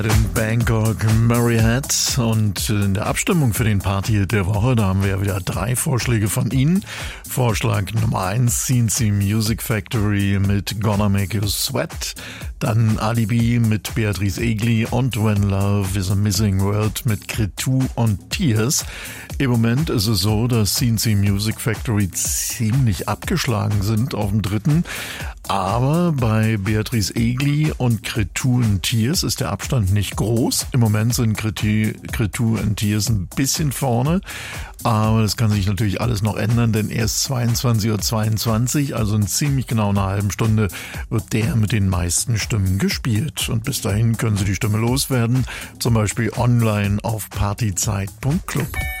In Bangkok, Murray Head, und in der Abstimmung für den Party-Hit der Woche, da haben wir ja wieder 3 Vorschläge von Ihnen. Vorschlag Nummer 1, CNC Music Factory mit Gonna Make You Sweat, dann Alibi mit Beatrice Egli und When Love is a Missing World mit Cretu und Tears. Im Moment ist es so, dass CNC Music Factory ziemlich abgeschlagen sind auf dem 3. Aber bei Beatrice Egli und Cretu und Tears ist der Abstand nicht groß. Im Moment sind Cretu und Tears ein bisschen vorne. Aber das kann sich natürlich alles noch ändern, denn erst 22:22 Uhr, also in ziemlich genau einer halben Stunde, wird der mit den meisten Stimmen gespielt. Und bis dahin können Sie die Stimme loswerden, zum Beispiel online auf partyzeit.club.